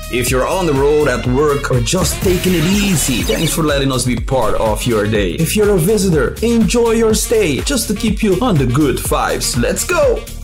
If you're on the road, at work, or just taking it easy, thanks for letting us be part of your day. If you're a visitor, enjoy your stay just to keep you on the good vibes. Let's go!